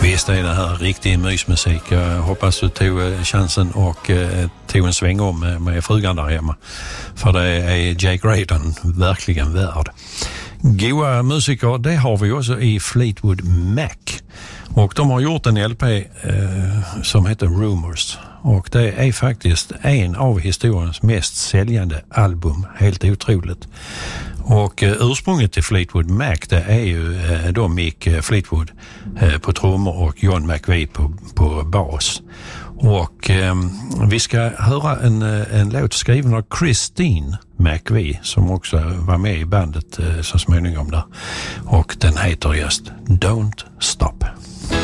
Visst är det här riktig mysmusik. Jag hoppas du tog chansen och tog en sväng om med frugan där hemma. För det är Jake Graydon verkligen värd. Goa musiker, det har vi också i Fleetwood Mac. Och de har gjort en LP som heter Rumors. Och det är faktiskt en av historiens mest säljande album. Helt otroligt. Och ursprunget till Fleetwood Mac, det är ju då Mick Fleetwood på trummor och John McVie på bas. Och vi ska höra en låt skriven av Christine McVie som också var med i bandet så småningom där. Och den heter just Don't Stop.